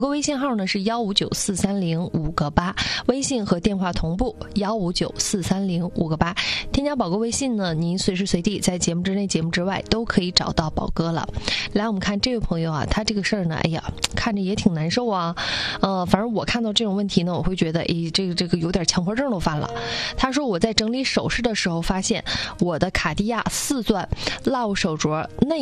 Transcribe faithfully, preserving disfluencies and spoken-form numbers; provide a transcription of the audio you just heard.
个微信号呢是幺五九四三零五个八，微信和电话同步幺五九四三零五个八。添加宝哥微信呢，您随时随地在节目之内、节目之外都可以找到宝哥了。来，我们看这位朋友啊，他这个事儿呢，哎呀，看着也挺难受啊。呃，反正我看到这种问题呢，我会觉得，哎，这个这个有点强迫症都犯了。他说我在整理首饰的时候，发现我的卡地亚四钻烙手镯内